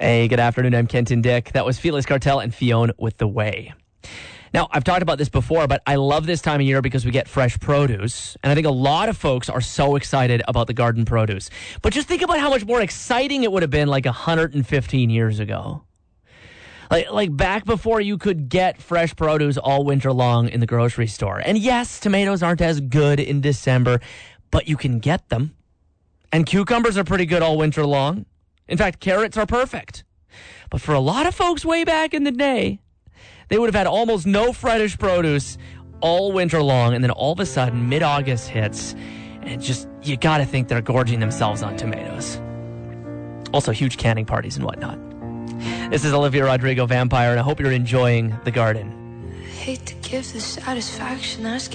Hey, good afternoon. I'm Kenton Dick. That was Felix Cartel and Fionn with The Way. Now, I've talked about this before, but I love this time of year because we get fresh produce. And I think a lot of folks are so excited about the garden produce. But just think about how much more exciting it would have been like 115 years ago. Like back before you could get fresh produce all winter long in the grocery store. And yes, tomatoes aren't as good in December, but you can get them. And cucumbers are pretty good all winter long. In fact, carrots are perfect. But for a lot of folks way back in the day, they would have had almost no fresh produce all winter long. And then all of a sudden, mid-August hits, and you got to think they're gorging themselves on tomatoes. Also, huge canning parties and whatnot. This is Olivia Rodrigo, Vampire, and I hope you're enjoying the garden. I hate to give the satisfaction asking